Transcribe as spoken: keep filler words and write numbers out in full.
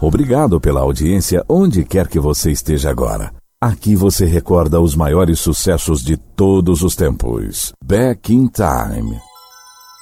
Obrigado pela audiência onde quer que você esteja agora. Aqui você recorda os maiores sucessos de todos os tempos. Back in Time.